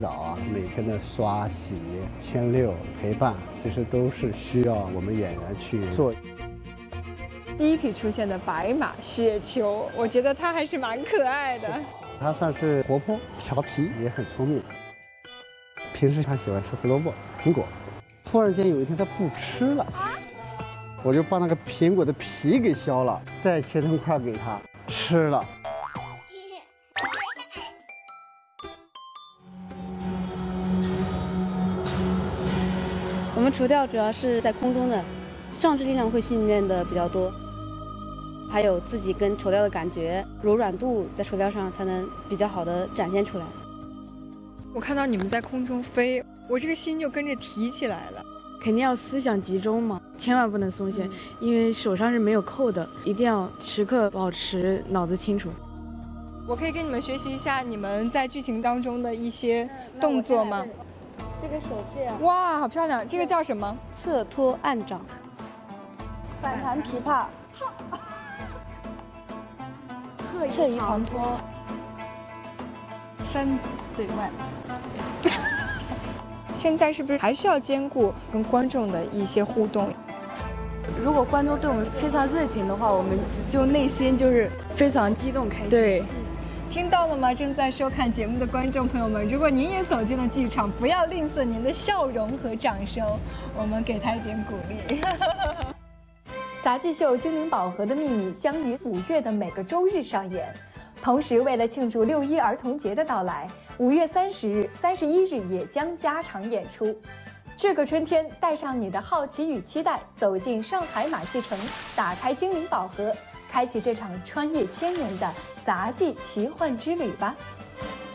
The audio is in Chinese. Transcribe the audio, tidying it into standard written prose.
澡啊，每天的刷洗、牵遛、陪伴，其实都是需要我们演员去做。 第一批出现的白马雪球，我觉得它还是蛮可爱的。 它算是活泼、调皮，也很聪明。平时他喜欢吃胡萝卜、苹果，突然间有一天他不吃了，我就把那个苹果的皮给削了，再切成块给他吃了。 我们垂钓主要是在空中的，上肢力量会训练的比较多，还有自己跟垂钓的感觉、柔软度，在垂钓上才能比较好的展现出来。 我看到你们在空中飞，我这个心就跟着提起来了。 肯定要思想集中嘛，千万不能松懈，因为手上是没有扣的，一定要时刻保持脑子清楚。 我可以跟你们学习一下你们在剧情当中的一些动作吗？ 这个手这样， 哇，好漂亮！这个叫什么？ 侧托按掌，反弹琵琶，侧移旁托， 山对腕。 现在是不是还需要兼顾跟观众的一些互动？ 如果观众对我们非常热情的话，我们就内心就是非常激动开心。 对。 听到了吗？正在收看节目的观众朋友们，如果您也走进了剧场，不要吝啬您的笑容和掌声，我们给他一点鼓励。杂技秀《精灵宝盒的秘密》将于5月的每个周日上演，同时为了庆祝6·1儿童节的到来，5月30日、31日也将加场演出。这个春天，带上你的好奇与期待，走进上海马戏城，打开精灵宝盒，开启这场穿越千年的杂技奇幻之旅吧。